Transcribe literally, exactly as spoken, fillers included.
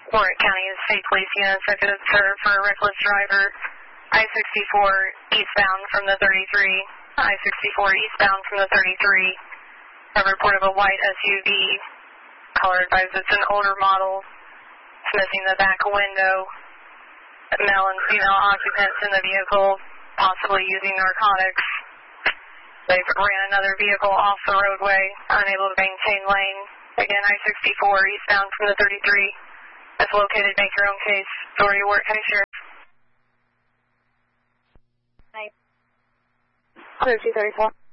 Warwick County State Police units that could observe for a reckless driver. I sixty-four eastbound from the thirty-three. I sixty-four eastbound from the thirty-three. A report of a white S U V. Caller advised it's an older model. It's missing the back window. Male and female occupants in the vehicle, possibly using narcotics. They ran another vehicle off the roadway, unable to maintain lane. Again, I sixty-four eastbound from the thirty-three. It's located. Make your own case. Authority Warwick County Sheriff. Hi. two thirty-four.